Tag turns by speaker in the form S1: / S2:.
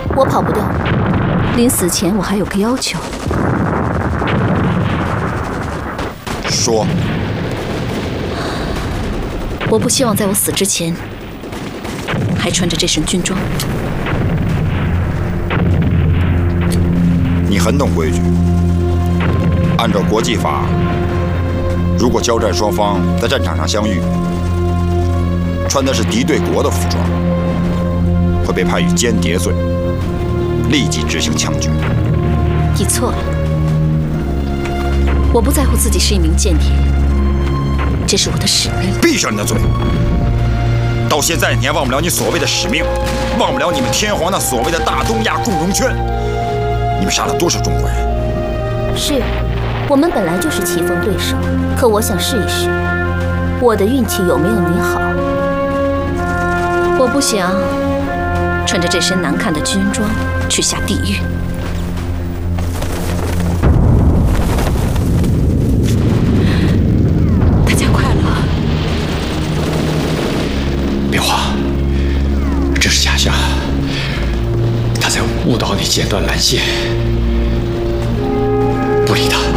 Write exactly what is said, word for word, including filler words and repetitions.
S1: 我跑不掉。临死前，我还有个要求。
S2: 说。
S1: 我不希望在我死之前，还穿着这身军装。
S2: 你很懂规矩。按照国际法，如果交战双方在战场上相遇，穿的是敌对国的服装，会被判以间谍罪，立即执行枪决。
S1: 你错了，我不在乎自己是一名间谍，这是我的使命。
S2: 闭上你的嘴！到现在你还忘不了你所谓的使命，忘不了你们天皇那所谓的大东亚共荣圈。你们杀了多少中国人？
S1: 是，我们本来就是棋逢对手，可我想试一试，我的运气有没有你好。我不想穿着这身难看的军装去下地狱。大家快乐。
S3: 别慌，这是假象，他在误导你剪断缆线，不理他。